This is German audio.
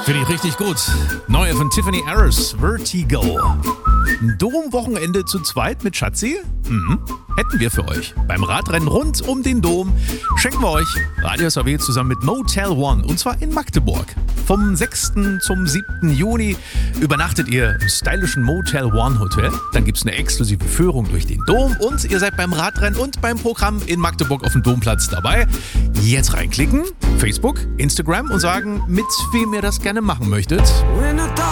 Finde ich richtig gut. Neue von Tiffany Harris, Vertigo. Ein Dom-Wochenende zu zweit mit Schatzi? Hätten wir für euch. Beim Radrennen rund um den Dom schenken wir euch Radio SAW zusammen mit Motel One. Und zwar in Magdeburg. Vom 6. zum 7. Juni übernachtet ihr im stylischen Motel One Hotel. Dann gibt es eine exklusive Führung durch den Dom. Und ihr seid beim Radrennen und beim Programm in Magdeburg auf dem Domplatz dabei. Jetzt reinklicken, Facebook, Instagram und sagen, mit wem ihr das gerne machen möchtet.